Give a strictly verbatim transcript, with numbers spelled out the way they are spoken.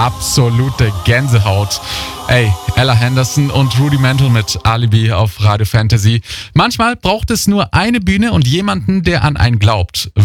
absolute Gänsehaut. Ey, Ella Henderson und Rudimental mit Alibi auf Radio Fantasy. Manchmal braucht es nur eine Bühne und jemanden, der an einen glaubt.